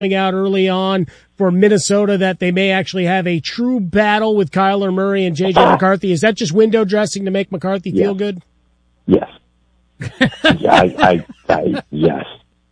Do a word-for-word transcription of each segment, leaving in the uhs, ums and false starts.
coming out early on for Minnesota that they may actually have a true battle with Kyler Murray and J J McCarthy. Is that just window dressing to make McCarthy yes. feel good? Yes. yeah, I, I, I, yes.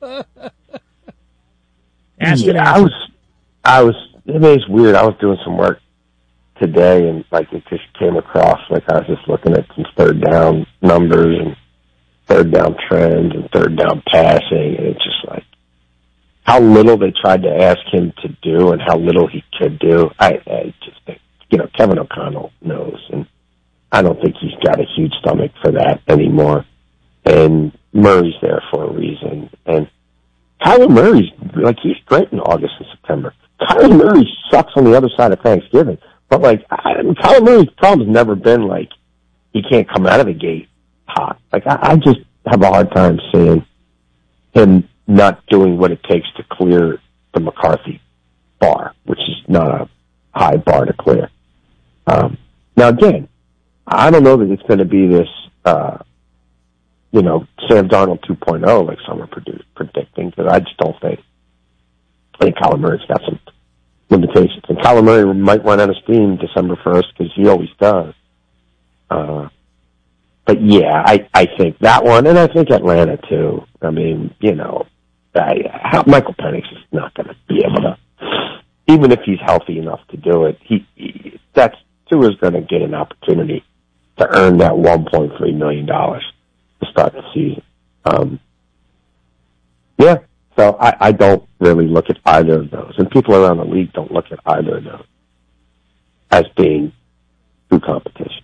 Ask yeah, I was, I was, I mean, it's weird. I was doing some work today and like it just came across, like I was just looking at some third down numbers and third down trends and third down passing, and it's just like how little they tried to ask him to do and how little he could do. I, I just think, you know, Kevin O'Connell knows, and I don't think he's got a huge stomach for that anymore. And Murray's there for a reason. And Kyler Murray's, like, he's great in August and September. Kyler Murray sucks on the other side of Thanksgiving. But, like, I, Kyler Murray's problem has never been, like, he can't come out of the gate hot. Like, I, I just have a hard time seeing him not doing what it takes to clear the McCarthy bar, which is not a high bar to clear. Um, now, again, I don't know that it's going to be this, uh, you know, Sam Darnold two point oh like some are produ- predicting, because I just don't think, I think Kyler Murray's got some limitations. And Kyler Murray might run out of steam December first, because he always does. Uh, but yeah, I, I think that one, and I think Atlanta too. I mean, you know, I, how, Michael Penix is not going to be able to, even if he's healthy enough to do it, he, he that's, Tua's going to get an opportunity to earn that one point three million dollars to start the season. Um, yeah, so I, I don't really look at either of those. And people around the league don't look at either of those as being true competition.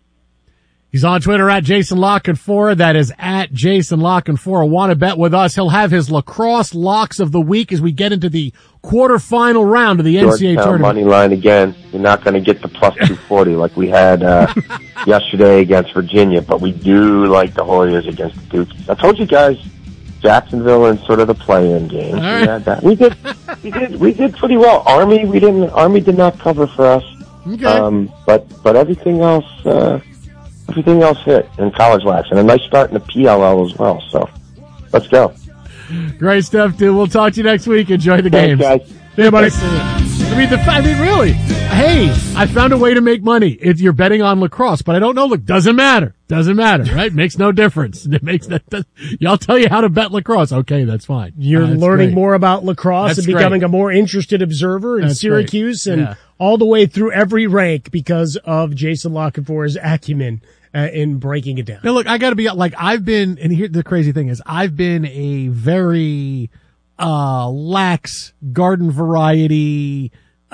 He's on Twitter at Jason Lockenfora. That is at Jason Lockenfora. Want to bet with us? He'll have his lacrosse locks of the week as we get into the quarterfinal round of the N C A A Georgetown tournament. Money line again. You're not going to get the plus two forty like we had uh, yesterday against Virginia, but we do like the Warriors against the Dukies. I told you guys, Jacksonville in sort of the play-in game. Right. We had that. We did, we did, we did pretty well. Army, we didn't. Army did not cover for us. Okay. Um, but but everything else. Uh, Everything else hit in college wax, and a nice start in the P L L as well. So, let's go. Great stuff, dude. We'll talk to you next week. Enjoy the Thanks, games. guys. Yeah, buddy. I mean, the, I mean, really. Hey, I found a way to make money if you're betting on lacrosse, but I don't know. Look, doesn't matter. Doesn't matter, right? Makes no difference. It makes that. Does, y'all tell you how to bet lacrosse. Okay, that's fine. You're uh, learning great. more about lacrosse That's and becoming great. a more interested observer in That's Syracuse great. and Yeah. all the way through every rank because of Jason Lockenfora's acumen uh, in breaking it down. Now, look, I got to be like I've been, and here the crazy thing is, I've been a very uh lax garden variety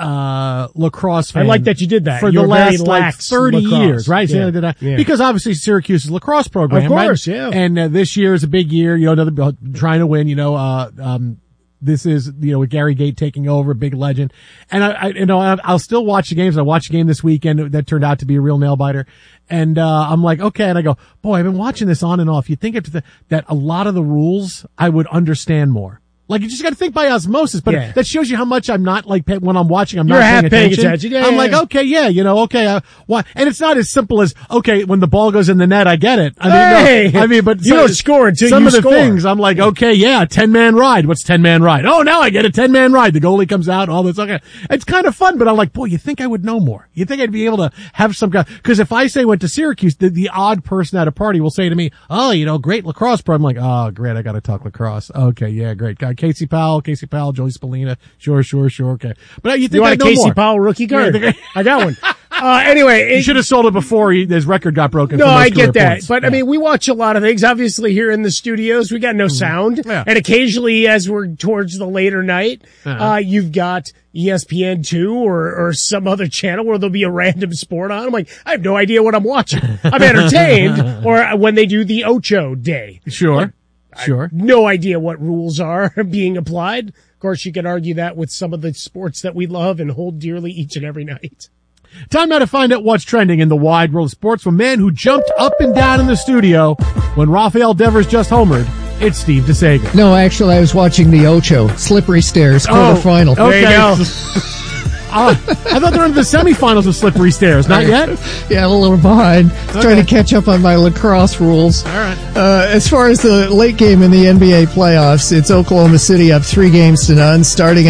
uh lacrosse fan. I like that you did that. for You the were very last like lax thirty lacrosse. years, right? Yeah. So, did I, Yeah. Because obviously Syracuse's lacrosse program, Of course, right? yeah. And uh, this year is a big year. You know, another trying to win. You know, uh um. This is, you know, with Gary Gate taking over, big legend. And I, I you know, I'll still watch the games. I watched a game this weekend that turned out to be a real nail biter. And, uh, I'm like, okay. And I go, boy, I've been watching this on and off. You'd think it's the, that a lot of the rules I would understand more. Like, you just got to think by osmosis, but Yeah. that shows you how much I'm not like, pay, when I'm watching, I'm You're not half paying paying attention. attention. Yeah, I'm yeah, like, yeah. okay, yeah, you know, okay, uh, why? And it's not as simple as, okay, when the ball goes in the net, I get it. I mean, Hey! no, I mean, but You don't score until some you of the score. things, I'm like, okay, yeah, ten man ride. What's ten man ride? Oh, now I get a ten man ride. The goalie comes out, all this. Okay. It's kind of fun, but I'm like, boy, you think I would know more. You think I'd be able to have some guy, cause if I say went to Syracuse, the, the odd person at a party will say to me, oh, you know, great lacrosse pro. I'm like, oh, great. I got to talk lacrosse. Okay. Yeah, great. Got Casey Powell, Casey Powell, Joey Spallina. Sure, sure, sure. Okay. But you think You want I a know Casey more. Powell rookie card? Yeah, I got one. Uh, anyway. He it- should have sold it before he, his record got broken. No, for most I get career that. points. But, I Yeah. mean, we watch a lot of things. Obviously, here in the studios, we got no sound. Yeah. And occasionally, as we're towards the later night, Uh-huh. uh, you've got E S P N two or, or some other channel where there'll be a random sport on. I'm like, I have no idea what I'm watching. I'm entertained. Or when they do the Ocho Day. Sure. Sure. No idea what rules are being applied. Of course, you could argue that with some of the sports that we love and hold dearly each and every night. Time now to find out what's trending in the wide world of sports from a man who jumped up and down in the studio when Rafael Devers just homered. It's Steve DeSager. No, actually, I was watching the Ocho, Slippery Stairs, quarterfinal. Oh, There you okay. go. Uh, I thought they're in the semifinals of Slippery Stairs. Not yet? Yeah, a little behind. Okay. Trying to catch up on my lacrosse rules. All right. Uh, as far as the late game in the N B A playoffs, it's Oklahoma City up three games to none, starting